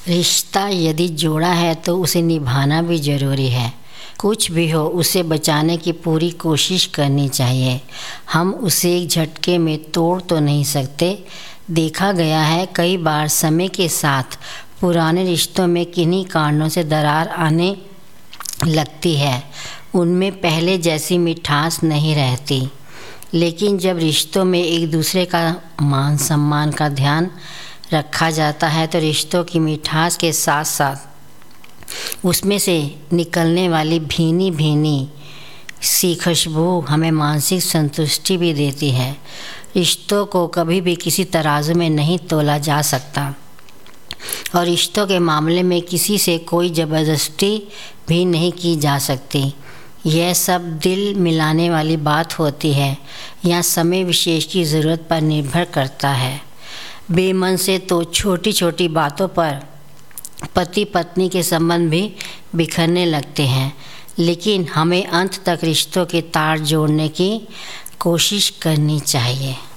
रिश्ता यदि जोड़ा है तो उसे निभाना भी ज़रूरी है। कुछ भी हो उसे बचाने की पूरी कोशिश करनी चाहिए। हम उसे एक झटके में तोड़ तो नहीं सकते। देखा गया है कई बार समय के साथ पुराने रिश्तों में किन्हीं कारणों से दरार आने लगती है। उनमें पहले जैसी मिठास नहीं रहती। लेकिन जब रिश्तों में एक दूसरे का मान सम्मान का ध्यान रखा जाता है तो रिश्तों की मिठास के साथ साथ उसमें से निकलने वाली भीनी भीनी सी खुशबू हमें मानसिक संतुष्टि भी देती है। रिश्तों को कभी भी किसी तराजू में नहीं तोला जा सकता और रिश्तों के मामले में किसी से कोई ज़बरदस्ती भी नहीं की जा सकती। यह सब दिल मिलाने वाली बात होती है या समय विशेष की ज़रूरत पर निर्भर करता है। बेमन से तो छोटी छोटी बातों पर पति पत्नी के संबंध भी बिखरने लगते हैं, लेकिन हमें अंत तक रिश्तों के तार जोड़ने की कोशिश करनी चाहिए।